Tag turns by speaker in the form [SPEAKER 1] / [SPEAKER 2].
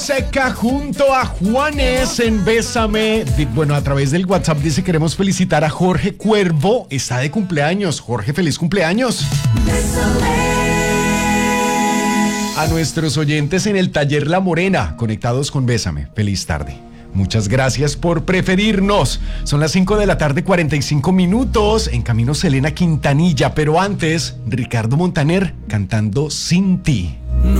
[SPEAKER 1] Fonseca junto a Juanes en Bésame. Bueno, a través del WhatsApp dice: queremos felicitar a Jorge Cuervo. Está de cumpleaños. Jorge, feliz cumpleaños. A nuestros oyentes en el taller La Morena, conectados con Bésame. Feliz tarde. Muchas gracias por preferirnos. Son las 5 de la tarde, 45 minutos. En camino Selena Quintanilla, pero antes, Ricardo Montaner cantando Sin Ti.